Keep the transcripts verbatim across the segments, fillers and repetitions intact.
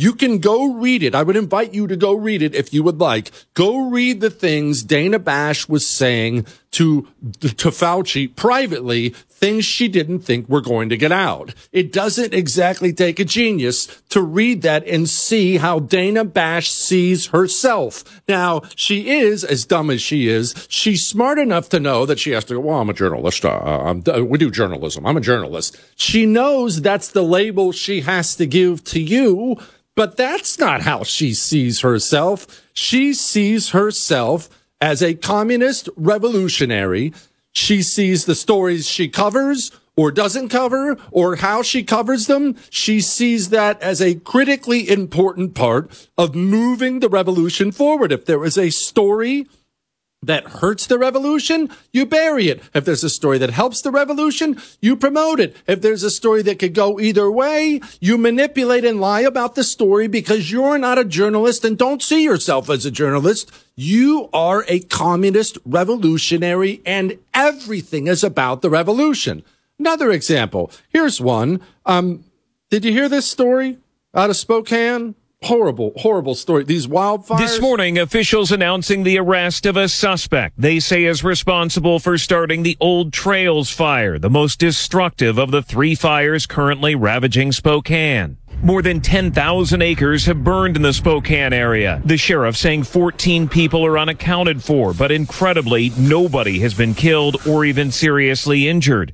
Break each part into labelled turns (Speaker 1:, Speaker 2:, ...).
Speaker 1: You can go read it. I would invite you to go read it if you would like. Go read the things Dana Bash was saying to, to Fauci privately, things she didn't think were going to get out. It doesn't exactly take a genius to read that and see how Dana Bash sees herself. Now, she is, as dumb as she is, she's smart enough to know that she has to go, well, I'm a journalist. Uh, I'm, uh, we do journalism. I'm a journalist. She knows that's the label she has to give to you, but that's not how she sees herself. She sees herself as a communist revolutionary. She sees the stories she covers or doesn't cover or how she covers them. She sees that as a critically important part of moving the revolution forward. If there is a story that hurts the revolution, you bury it. If there's a story that helps the revolution, you promote it. If there's a story that could go either way, you manipulate and lie about the story because you're not a journalist and don't see yourself as a journalist. You are a communist revolutionary and everything is about the revolution. Another example. Here's one. Um, did you hear this story out of Spokane? Horrible, horrible story. These wildfires.
Speaker 2: This morning, officials announcing the arrest of a suspect they say is responsible for starting the Old Trails fire, the most destructive of the three fires currently ravaging Spokane. More than ten thousand acres have burned in the Spokane area. The sheriff saying fourteen people are unaccounted for, but incredibly, nobody has been killed or even seriously injured.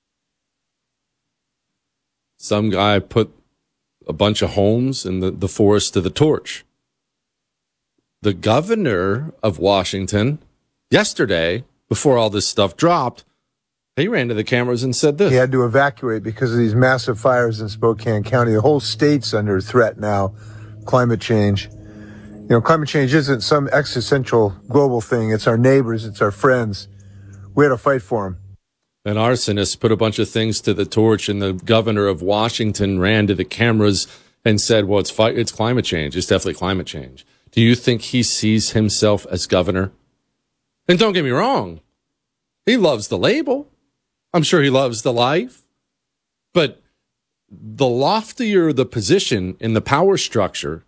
Speaker 1: Some guy put a bunch of homes in the, the forest to the torch. The governor of Washington, yesterday, before all this stuff dropped, he ran to the cameras and said this.
Speaker 3: He had to evacuate because of these massive fires in Spokane County. The whole state's under threat now. Climate change. You know, climate change isn't some existential global thing. It's our neighbors. It's our friends. We had to fight for them.
Speaker 1: An arsonist put a bunch of things to the torch, and the governor of Washington ran to the cameras and said, well, it's fi- it's climate change. It's definitely climate change. Do you think he sees himself as governor? And don't get me wrong. He loves the label. I'm sure he loves the life. But the loftier the position in the power structure,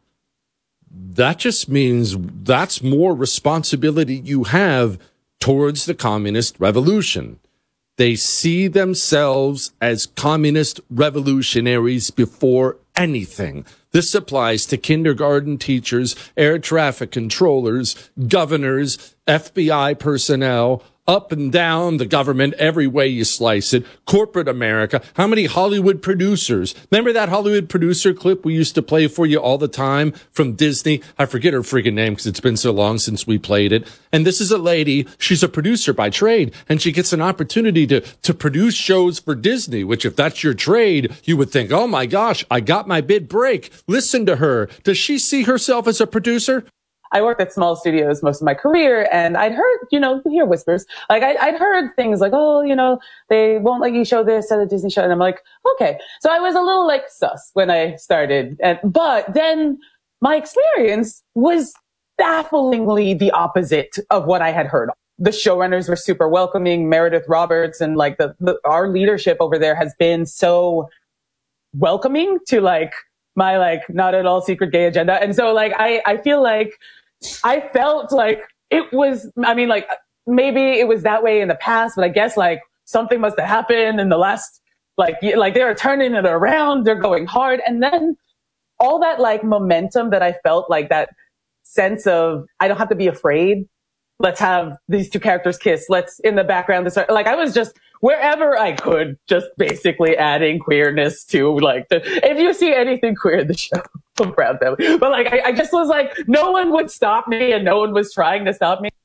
Speaker 1: that just means that's more responsibility you have towards the communist revolution. They see themselves as communist revolutionaries before anything. This applies to kindergarten teachers, air traffic controllers, governors, F B I personnel, up and down the government, every way you slice it, corporate America. How many Hollywood producers? Remember that Hollywood producer clip we used to play for you all the time from Disney? I forget her freaking name because it's been so long since we played it. And this is a lady, she's a producer by trade, and she gets an opportunity to, to produce shows for Disney, which if that's your trade, you would think, oh my gosh, I got my bid break. Listen to her. Does she see herself as a producer?
Speaker 4: I worked at small studios most of my career, and I'd heard, you know, hear whispers. Like, I, I'd heard things like, oh, you know, they won't let you show this at a Disney show. And I'm like, okay. So I was a little, like, sus when I started. And, but then my experience was bafflingly the opposite of what I had heard. The showrunners were super welcoming. Meredith Roberts and, like, the, the our leadership over there has been so welcoming to, like, my, like, not at all secret gay agenda. And so, like, I, I feel like I felt like it was, I mean, like, maybe it was that way in the past, but I guess, like, something must have happened in the last, like, like they were turning it around. They're going hard. And then all that, like, momentum that I felt, like, that sense of, I don't have to be afraid. Let's have these two characters kiss. Let's, in the background, this, like, I was just, wherever I could, just basically adding queerness to, like, the, if you see anything queer in the show, I'm proud of them. But, like, I, I just was like, no one would stop me and no one was trying to stop me.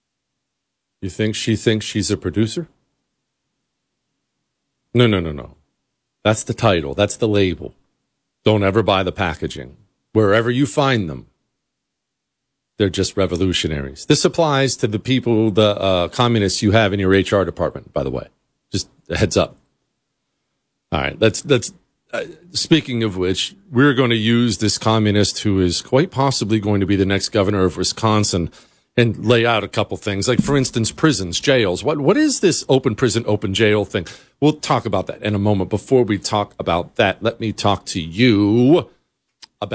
Speaker 1: You think she thinks she's a producer? No, no, no, no. That's the title. That's the label. Don't ever buy the packaging. Wherever you find them, they're just revolutionaries. This applies to the people, the uh, communists you have in your H R department, by the way. Just a heads up. All right, that's that's. Uh, speaking of which, we're going to use this communist who is quite possibly going to be the next governor of Wisconsin and lay out a couple things, like, for instance, prisons, jails. What what is this open prison, open jail thing? We'll talk about that in a moment. Before we talk about that, let me talk to you.